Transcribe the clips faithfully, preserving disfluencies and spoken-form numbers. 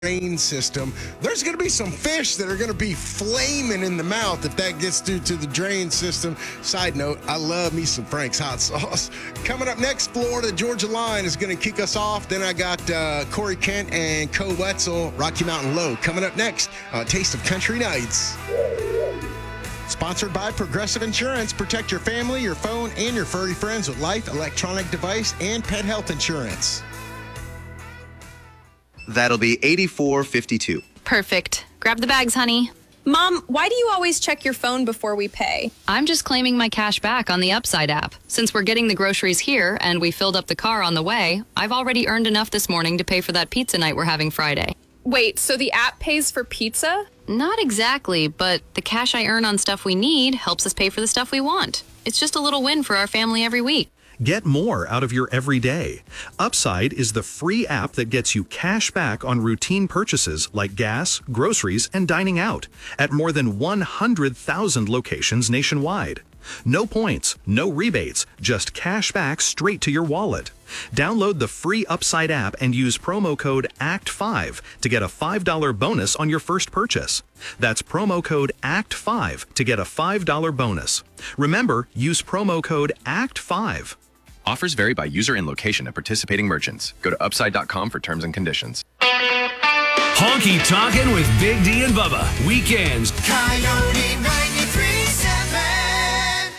drain system, there's going to be some fish that are going to be flaming in the mouth if that gets due to the drain system. Side note, I love me some Frank's hot sauce. Coming up next, Florida Georgia Line is going to kick us off. Then I got uh, Corey Kent and Co Wetzel, Rocky Mountain Low. Coming up next, uh, Taste of Country Nights. Sponsored by Progressive Insurance. Protect your family, your phone, and your furry friends with life, electronic device, and pet health insurance. That'll be eighty-four fifty-two. Perfect. Grab the bags, honey. Mom, why do you always check your phone before we pay? I'm just claiming my cash back on the Upside app. Since we're getting the groceries here and we filled up the car on the way, I've already earned enough this morning to pay for that pizza night we're having Friday. Wait, so the app pays for pizza? Not exactly, but the cash I earn on stuff we need helps us pay for the stuff we want. It's just a little win for our family every week. Get more out of your everyday. Upside is the free app that gets you cash back on routine purchases like gas, groceries, and dining out at more than one hundred thousand locations nationwide. No points, no rebates, just cash back straight to your wallet. Download the free Upside app and use promo code A C T five to get a five dollars bonus on your first purchase. That's promo code A C T five to get a five dollars bonus. Remember, use promo code A C T five. Offers vary by user and location at participating merchants. Go to upside dot com for terms and conditions. Honky Tonkin' with Big D and Bubba. Weekends. Coyote ninety-three seven.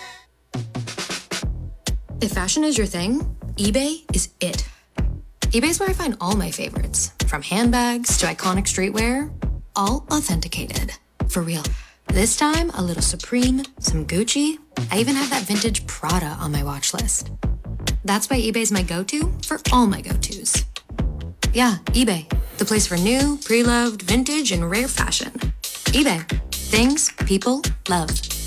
If fashion is your thing, eBay is it. eBay's where I find all my favorites, from handbags to iconic streetwear, all authenticated. For real. This time, a little Supreme, some Gucci. I even have that vintage Prada on my watch list. That's why eBay's my go-to for all my go-tos. Yeah, eBay, the place for new, pre-loved, vintage, and rare fashion. eBay, things people love.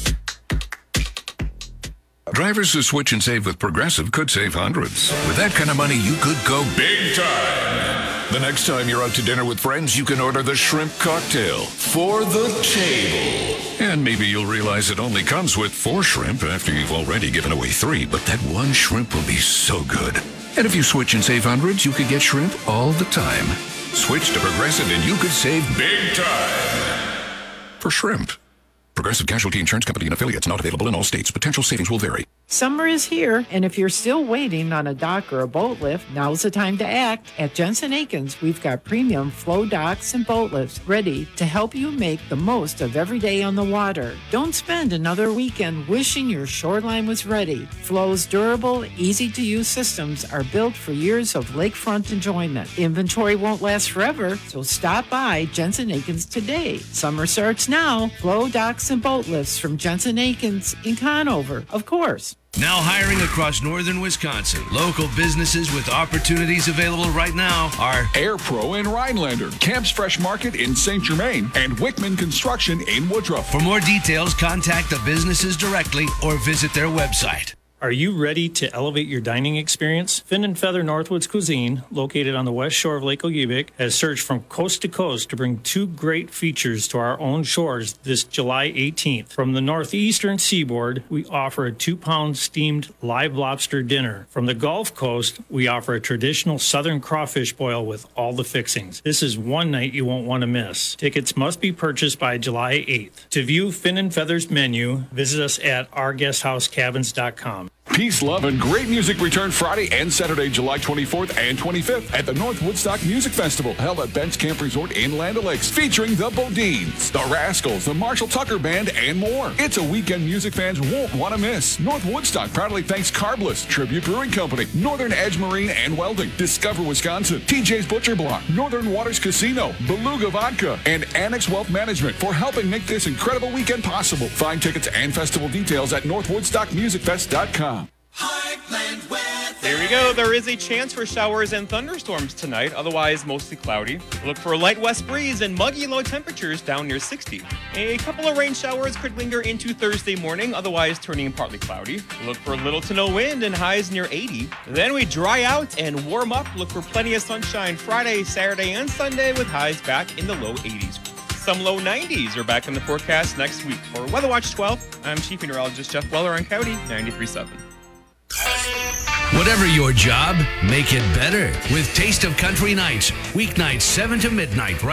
Drivers who switch and save with Progressive could save hundreds. With that kind of money, you could go big time. The next time you're out to dinner with friends, you can order the shrimp cocktail for the table. And maybe you'll realize it only comes with four shrimp after you've already given away three, but that one shrimp will be so good. And if you switch and save hundreds, you could get shrimp all the time. Switch to Progressive and you could save big time. For shrimp. Progressive Casualty Insurance Company and affiliates, not available in all states. Potential savings will vary. Summer is here, and if you're still waiting on a dock or a boat lift, now's the time to act. At Jensen Aikens, we've got premium flow docks and boat lifts ready to help you make the most of every day on the water. Don't spend another weekend wishing your shoreline was ready. Flow's durable, easy-to-use systems are built for years of lakefront enjoyment. Inventory won't last forever, so stop by Jensen Aikens today. Summer starts now. Flow docks and boat lifts from Jensen Aikens in Conover, of course. Now hiring across northern Wisconsin. Local businesses with opportunities available right now are Air Pro in Rhinelander, Camp's Fresh Market in Saint Germain, and Wickman Construction in Woodruff. For more details, contact the businesses directly or visit their website. Are you ready to elevate your dining experience? Fin and Feather Northwoods Cuisine, located on the west shore of Lake Ogeevic, has searched from coast to coast to bring two great features to our own shores this July eighteenth. From the northeastern seaboard, we offer a two-pound steamed live lobster dinner. From the Gulf Coast, we offer a traditional southern crawfish boil with all the fixings. This is one night you won't want to miss. Tickets must be purchased by July eighth. To view Fin and Feather's menu, visit us at our guest house cabins dot com. Peace, love, and great music return Friday and Saturday, July twenty-fourth and twenty-fifth at the North Woodstock Music Festival, held at Bench Camp Resort in Land O'Lakes, featuring the Bodines, the Rascals, the Marshall Tucker Band, and more. It's a weekend music fans won't want to miss. North Woodstock proudly thanks Carbless, Tribute Brewing Company, Northern Edge Marine and Welding, Discover Wisconsin, T J's Butcher Block, Northern Waters Casino, Beluga Vodka, and Annex Wealth Management for helping make this incredible weekend possible. Find tickets and festival details at north woodstock music fest dot com. Heartland weather. There we go. There is a chance for showers and thunderstorms tonight, otherwise mostly cloudy. Look for a light west breeze and muggy low temperatures down near sixty. A couple of rain showers could linger into Thursday morning, otherwise turning partly cloudy. Look for little to no wind and highs near eighty. Then we dry out and warm up. Look for plenty of sunshine Friday, Saturday, and Sunday with highs back in the low eighties. Some low nineties are back in the forecast next week. For Weather Watch twelve, I'm Chief Meteorologist Jeff Weller on Coyote ninety-three point seven. Whatever your job, make it better with Taste of Country Nights. Weeknights seven to midnight. Right